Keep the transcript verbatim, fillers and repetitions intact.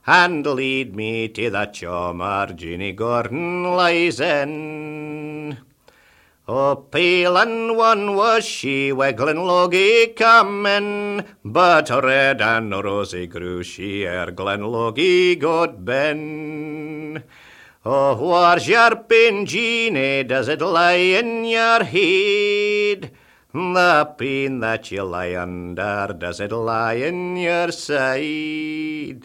and lead me to the chommer Jeannie Gordon lies in. O pale and one was she, where Glenloggie coming, but red and rosy grew she ere Glenloggie got ben. Oh, where's your pain, Jeannie, does it lie in your head? The pain that you lie under, does it lie in your side?